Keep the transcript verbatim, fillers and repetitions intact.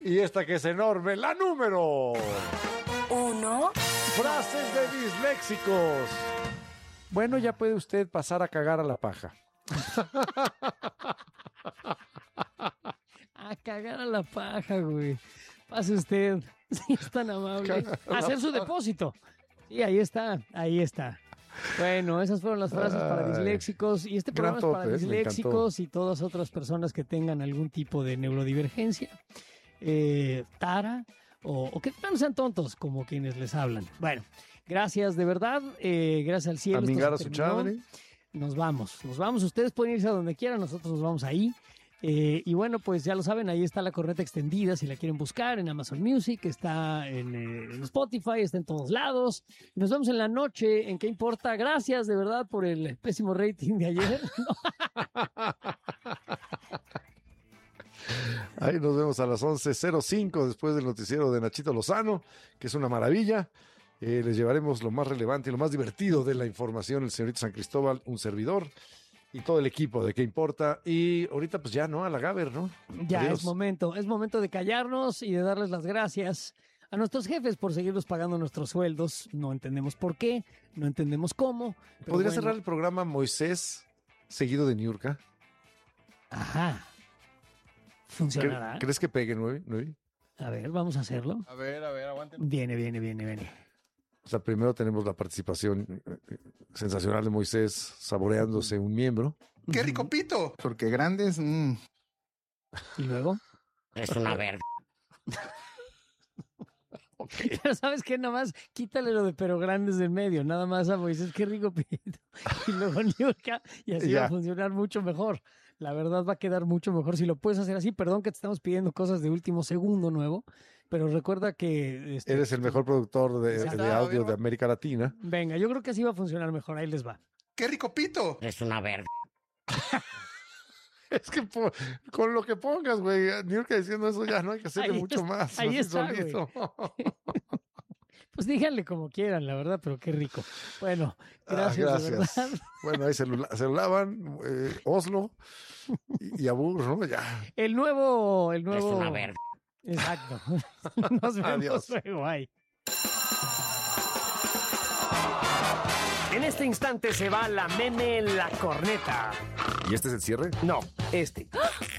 Y esta que es enorme, la número uno. Frases de disléxicos. Bueno, ya puede usted pasar a cagar a la paja. A cagar a la paja, güey. Pase usted, si es tan amable. Hacer su depósito. Sí, ahí está, ahí está. Bueno, esas fueron las frases para disléxicos. Y este programa es para top, eh, disléxicos y todas otras personas que tengan algún tipo de neurodivergencia, eh, tara, o, o que no sean tontos como quienes les hablan. Bueno, gracias de verdad. Eh, gracias al cielo. Amigar a Esto su se terminó. chadre. Nos vamos, nos vamos. Ustedes pueden irse a donde quieran, nosotros nos vamos ahí. Eh, y bueno, pues ya lo saben, ahí está la corneta extendida si la quieren buscar en Amazon Music, está en, eh, en Spotify, está en todos lados. Nos vemos en la noche, ¿en qué importa? Gracias de verdad por el pésimo rating de ayer. Ahí nos vemos a las once cero cinco después del noticiero de Nachito Lozano, que es una maravilla. Eh, les llevaremos lo más relevante y lo más divertido de la información, el señorito San Cristóbal, un servidor, y todo el equipo de ¿Qué importa? Y ahorita pues ya, ¿no? A la Gaber, ¿no? Ya Adiós. es momento, es momento de callarnos y de darles las gracias a nuestros jefes por seguirnos pagando nuestros sueldos. No entendemos por qué, no entendemos cómo. pero ¿Podría bueno. cerrar el programa Moisés, seguido de Niurka? Ajá. ¿Cre- ¿Funcionará? ¿Crees que pegue nueve? nueve? A ver, vamos a hacerlo. A ver, a ver, aguanten. Viene, viene, viene, viene. O sea, primero tenemos la participación eh, sensacional de Moisés saboreándose un miembro. ¡Qué rico pito! Porque grandes... mm. Y luego. Es una verga. Pero ¿sabes qué? Nada más quítale lo de pero grandes del medio. Nada más a Moisés, qué rico pito. Y luego Niurka, y así Ya. va a funcionar mucho mejor. La verdad va a quedar mucho mejor si lo puedes hacer así. Perdón que te estamos pidiendo cosas de último segundo nuevo, pero recuerda que... este, Eres el mejor productor de, Exacto. de audio de América Latina. Venga, yo creo que así va a funcionar mejor. Ahí les va. ¡Qué rico pito! Es una verga. Es que po- con lo que pongas, güey, Niurka diciendo eso ya no hay que hacerle Ahí mucho es- más. ahí así está, solito. Pues díganle como quieran, la verdad, pero qué rico. Bueno, gracias, Ah, de verdad. Bueno, ahí se lo, se lo lavan, eh, Oslo y, y Abur, ¿no? Ya. El nuevo... El Es nuevo... una verga. Exacto. Nos vemos Adiós. luego. Bye. En este instante se va la meme La Corneta. ¿Y este es el cierre? No, este.